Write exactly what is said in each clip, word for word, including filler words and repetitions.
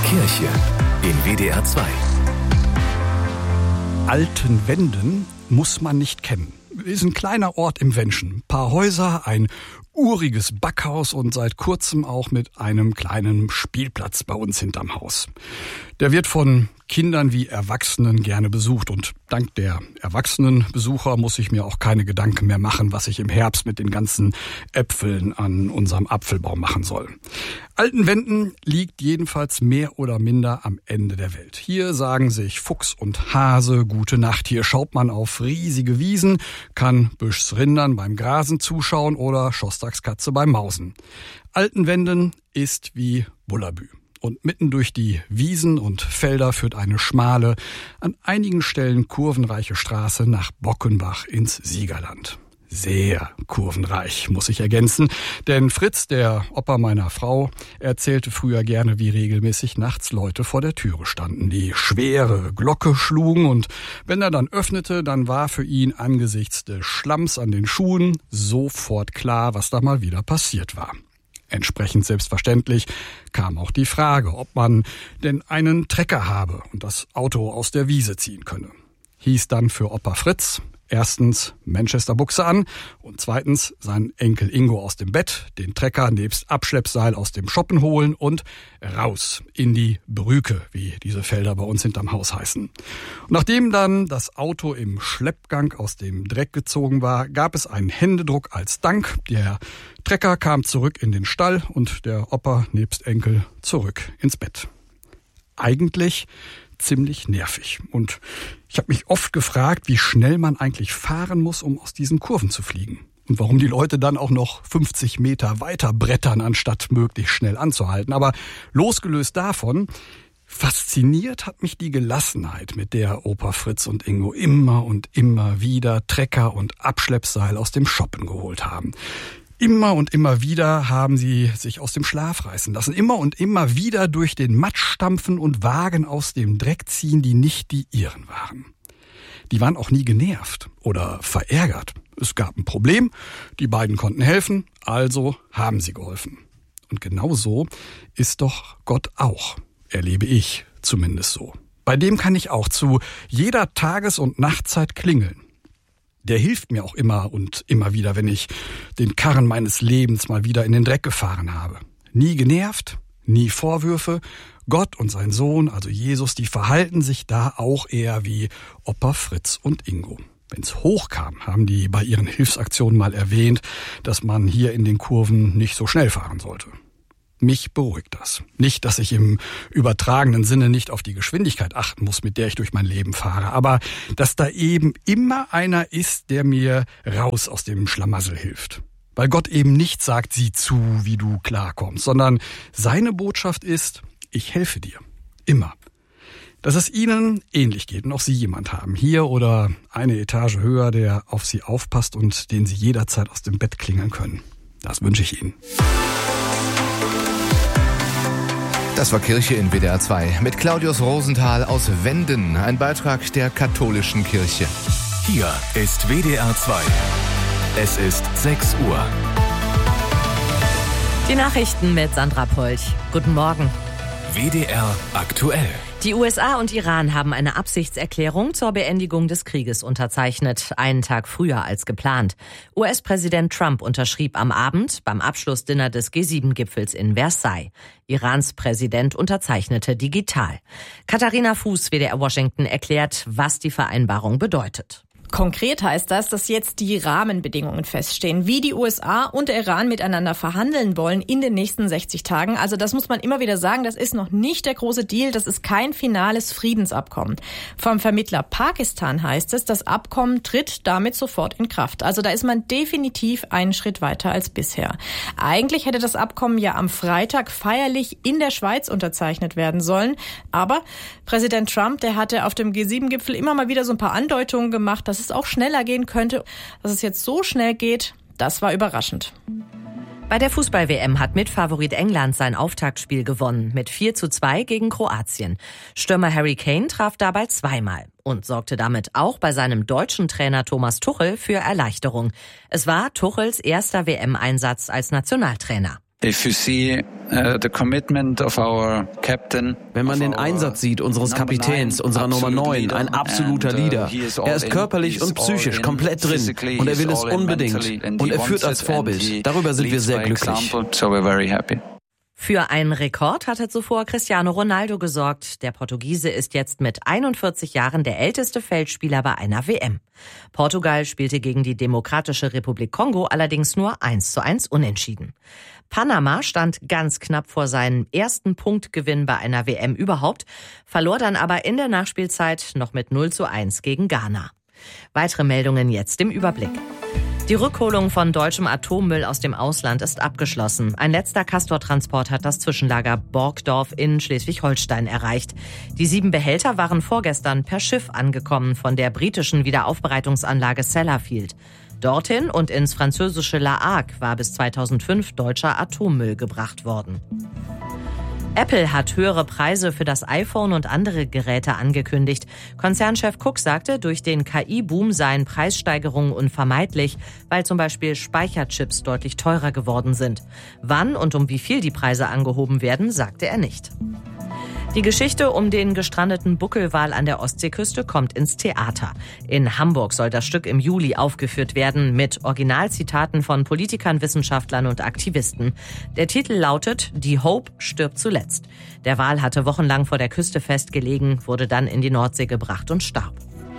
Kirche in W D R zwei. Altenwenden muss man nicht kennen. Ist ein kleiner Ort im Wenschen. Ein paar Häuser, ein uriges Backhaus und seit kurzem auch mit einem kleinen Spielplatz bei uns hinterm Haus. Der wird von Kindern wie Erwachsenen gerne besucht und dank der erwachsenen Besucher muss ich mir auch keine Gedanken mehr machen, was ich im Herbst mit den ganzen Äpfeln an unserem Apfelbaum machen soll. Altenwenden liegt jedenfalls mehr oder minder am Ende der Welt. Hier sagen sich Fuchs und Hase gute Nacht. Hier schaut man auf riesige Wiesen, kann Büschs Rindern beim Grasen zuschauen oder Schostaks Katze beim Mausen. Altenwenden ist wie Bullabü. Und mitten durch die Wiesen und Felder führt eine schmale, an einigen Stellen kurvenreiche Straße nach Bockenbach ins Siegerland. Sehr kurvenreich, muss ich ergänzen, denn Fritz, der Opa meiner Frau, erzählte früher gerne, wie regelmäßig nachts Leute vor der Türe standen, die schwere Glocke schlugen und wenn er dann öffnete, dann war für ihn angesichts des Schlamms an den Schuhen sofort klar, was da mal wieder passiert war. Entsprechend selbstverständlich kam auch die Frage, ob man denn einen Trecker habe und das Auto aus der Wiese ziehen könne. Hieß dann für Opa Fritz erstens Manchester-Buchse an und zweitens seinen Enkel Ingo aus dem Bett, den Trecker nebst Abschleppseil aus dem Schoppen holen und raus in die Brüke, wie diese Felder bei uns hinterm Haus heißen. Und nachdem dann das Auto im Schleppgang aus dem Dreck gezogen war, gab es einen Händedruck als Dank. Der Trecker kam zurück in den Stall und der Opa nebst Enkel zurück ins Bett. Eigentlich ziemlich nervig. Und ich habe mich oft gefragt, wie schnell man eigentlich fahren muss, um aus diesen Kurven zu fliegen. Und warum die Leute dann auch noch fünfzig Meter weiter brettern, anstatt möglichst schnell anzuhalten. Aber losgelöst davon, fasziniert hat mich die Gelassenheit, mit der Opa Fritz und Ingo immer und immer wieder Trecker und Abschleppseil aus dem Schoppen geholt haben. Immer und immer wieder haben sie sich aus dem Schlaf reißen lassen. Immer und immer wieder durch den Matsch stampfen und Wagen aus dem Dreck ziehen, die nicht die ihren waren. Die waren auch nie genervt oder verärgert. Es gab ein Problem, die beiden konnten helfen, also haben sie geholfen. Und genau so ist doch Gott auch, erlebe ich zumindest so. Bei dem kann ich auch zu jeder Tages- und Nachtzeit klingeln. Der hilft mir auch immer und immer wieder, wenn ich den Karren meines Lebens mal wieder in den Dreck gefahren habe. Nie genervt, nie Vorwürfe. Gott und sein Sohn, also Jesus, die verhalten sich da auch eher wie Opa Fritz und Ingo. Wenn's hochkam, haben die bei ihren Hilfsaktionen mal erwähnt, dass man hier in den Kurven nicht so schnell fahren sollte. Mich beruhigt das. Nicht, dass ich im übertragenen Sinne nicht auf die Geschwindigkeit achten muss, mit der ich durch mein Leben fahre, aber dass da eben immer einer ist, der mir raus aus dem Schlamassel hilft. Weil Gott eben nicht sagt, sieh zu, wie du klarkommst, sondern seine Botschaft ist, ich helfe dir. Immer. Dass es Ihnen ähnlich geht und auch Sie jemand haben, hier oder eine Etage höher, der auf Sie aufpasst und den Sie jederzeit aus dem Bett klingeln können. Das wünsche ich Ihnen. Das war Kirche in W D R zwei mit Claudius Rosenthal aus Wenden, ein Beitrag der katholischen Kirche. Hier ist W D R zwei. Es ist sechs Uhr. Die Nachrichten mit Sandra Polch. Guten Morgen. W D R aktuell. Die U S A und Iran haben eine Absichtserklärung zur Beendigung des Krieges unterzeichnet, einen Tag früher als geplant. U S-Präsident Trump unterschrieb am Abend beim Abschlussdinner des G sieben Gipfels in Versailles. Irans Präsident unterzeichnete digital. Katharina Fuß, W D R Washington, erklärt, was die Vereinbarung bedeutet. Konkret heißt das, dass jetzt die Rahmenbedingungen feststehen, wie die U S A und der Iran miteinander verhandeln wollen in den nächsten sechzig Tagen. Also das muss man immer wieder sagen, das ist noch nicht der große Deal, das ist kein finales Friedensabkommen. Vom Vermittler Pakistan heißt es, das Abkommen tritt damit sofort in Kraft. Also da ist man definitiv einen Schritt weiter als bisher. Eigentlich hätte das Abkommen ja am Freitag feierlich in der Schweiz unterzeichnet werden sollen. Aber Präsident Trump, der hatte auf dem G sieben Gipfel immer mal wieder so ein paar Andeutungen gemacht, dass es auch schneller gehen könnte. Dass es jetzt so schnell geht, das war überraschend. Bei der Fußball-W M hat Mitfavorit England sein Auftaktspiel gewonnen mit vier zu zwei gegen Kroatien. Stürmer Harry Kane traf dabei zweimal und sorgte damit auch bei seinem deutschen Trainer Thomas Tuchel für Erleichterung. Es war Tuchels erster W M-Einsatz als Nationaltrainer. If you see uh, the commitment of our captain, wenn man den Einsatz sieht unseres Kapitäns, unserer Nummer neun, ein absoluter Leader. Er ist körperlich und psychisch komplett drin und er will es unbedingt. Und er führt als Vorbild. Darüber sind wir sehr glücklich. Für einen Rekord hatte zuvor Cristiano Ronaldo gesorgt. Der Portugiese ist jetzt mit einundvierzig Jahren der älteste Feldspieler bei einer W M. Portugal spielte gegen die Demokratische Republik Kongo allerdings nur eins zu eins unentschieden. Panama stand ganz knapp vor seinem ersten Punktgewinn bei einer W M überhaupt, verlor dann aber in der Nachspielzeit noch mit null zu eins gegen Ghana. Weitere Meldungen jetzt im Überblick. Die Rückholung von deutschem Atommüll aus dem Ausland ist abgeschlossen. Ein letzter Castor-Transport hat das Zwischenlager Borgdorf in Schleswig-Holstein erreicht. Die sieben Behälter waren vorgestern per Schiff angekommen von der britischen Wiederaufbereitungsanlage Sellafield. Dorthin und ins französische La Hague war bis zweitausendfünf deutscher Atommüll gebracht worden. Apple hat höhere Preise für das iPhone und andere Geräte angekündigt. Konzernchef Cook sagte, durch den K I-Boom seien Preissteigerungen unvermeidlich, weil zum Beispiel Speicherchips deutlich teurer geworden sind. Wann und um wie viel die Preise angehoben werden, sagte er nicht. Die Geschichte um den gestrandeten Buckelwal an der Ostseeküste kommt ins Theater. In Hamburg soll das Stück im Juli aufgeführt werden mit Originalzitaten von Politikern, Wissenschaftlern und Aktivisten. Der Titel lautet Die Hope stirbt zuletzt. Der Wal hatte wochenlang vor der Küste festgelegen, wurde dann in die Nordsee gebracht und starb.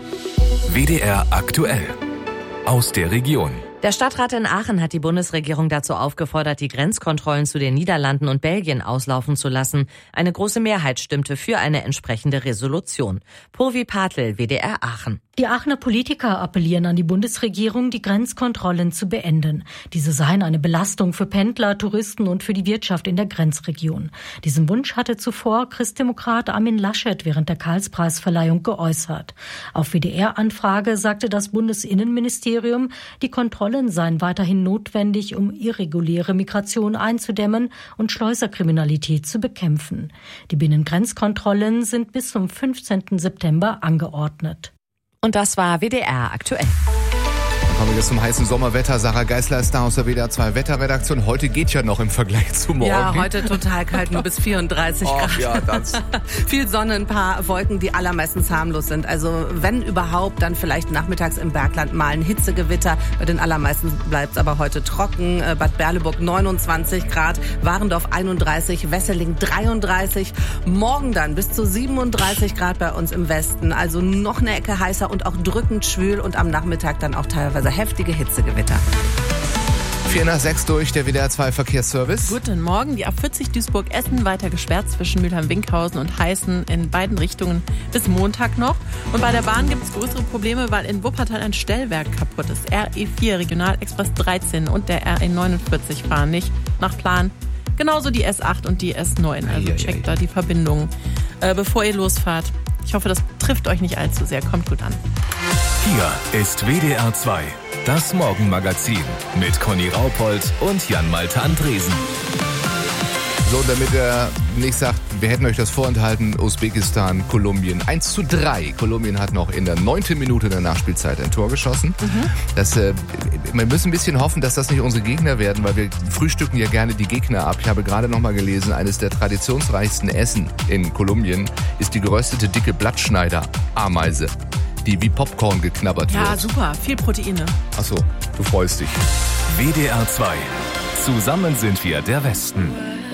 W D R aktuell aus der Region. Der Stadtrat in Aachen hat die Bundesregierung dazu aufgefordert, die Grenzkontrollen zu den Niederlanden und Belgien auslaufen zu lassen. Eine große Mehrheit stimmte für eine entsprechende Resolution. Purvi Patel, W D R Aachen. Die Aachener Politiker appellieren an die Bundesregierung, die Grenzkontrollen zu beenden. Diese seien eine Belastung für Pendler, Touristen und für die Wirtschaft in der Grenzregion. Diesen Wunsch hatte zuvor Christdemokrat Armin Laschet während der Karlspreisverleihung geäußert. Auf W D R-Anfrage sagte das Bundesinnenministerium, die Kontrollen seien weiterhin notwendig, um irreguläre Migration einzudämmen und Schleuserkriminalität zu bekämpfen. Die Binnengrenzkontrollen sind bis zum fünfzehnten September angeordnet. Und das war W D R aktuell. Kommen wir jetzt zum heißen Sommerwetter. Sarah Geisler ist da aus der W D R zwei Wetterredaktion. Heute geht ja noch im Vergleich zu morgen. Ja, heute total kalt, nur bis vierunddreißig oh, Grad. Ja, das. Viel Sonne, ein paar Wolken, die allermeistens harmlos sind. Also wenn überhaupt, dann vielleicht nachmittags im Bergland mal ein Hitzegewitter. Bei den allermeisten bleibt es aber heute trocken. Bad Berleburg neunundzwanzig Grad, Warendorf einunddreißig, Wesseling dreiunddreißig. Morgen dann bis zu siebenunddreißig Grad bei uns im Westen. Also noch eine Ecke heißer und auch drückend schwül und am Nachmittag dann auch teilweise heftige Hitzegewitter. vier nach sechs durch, der W D R zwei Verkehrsservice. Guten Morgen, die A vierzig Duisburg-Essen weiter gesperrt zwischen Mülheim-Winkhausen und Heißen in beiden Richtungen bis Montag noch. Und bei der Bahn gibt es größere Probleme, weil in Wuppertal ein Stellwerk kaputt ist. R E vier, Regionalexpress dreizehn und der R E neunundvierzig fahren nicht nach Plan. Genauso die S acht und die S neun, also checkt da die Verbindungen, äh, bevor ihr losfahrt. Ich hoffe, das trifft euch nicht allzu sehr. Kommt gut an. Hier ist W D R zwei, das Morgenmagazin mit Conny Raupold und Jan-Malte Andresen. So, damit er nicht sagt, wir hätten euch das vorenthalten, Usbekistan, Kolumbien eins zu drei. Kolumbien hat noch in der neunten Minute der Nachspielzeit ein Tor geschossen. Mhm. Das, äh, wir müssen ein bisschen hoffen, dass das nicht unsere Gegner werden, weil wir frühstücken ja gerne die Gegner ab. Ich habe gerade noch mal gelesen, eines der traditionsreichsten Essen in Kolumbien ist die geröstete dicke Blattschneider-Ameise, die wie Popcorn geknabbert wird. Ja, super. Viel Proteine. Ach so, du freust dich. W D R zwei. Zusammen sind wir der Westen.